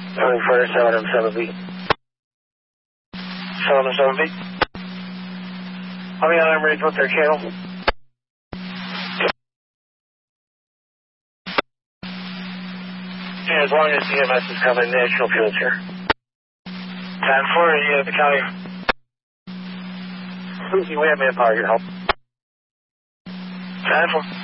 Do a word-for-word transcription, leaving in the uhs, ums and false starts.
Going for seven M seven B. seven M seven B. How many I'm ready to put their channel? Yeah, as long as C M S is coming, National Field's here. ten four, yeah, the county. Lucy, we have manpower here to help. ten four.